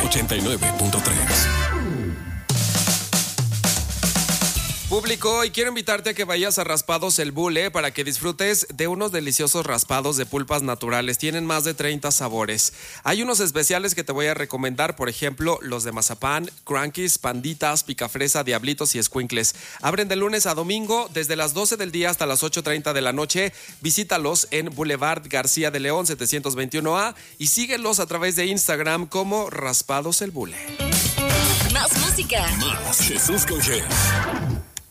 89.3. Público, y quiero invitarte a que vayas a Raspados El Bule para que disfrutes de unos deliciosos raspados de pulpas naturales. Tienen más de 30 sabores. Hay unos especiales que te voy a recomendar, por ejemplo, los de mazapán, crankies, panditas, picafresa, diablitos y escuincles. Abren de lunes a domingo desde las 12 del día hasta las 8:30 de la noche. Visítalos en Boulevard García de León 721A y síguelos a través de Instagram como Raspados El Bule. Más música. Más Jesús con G.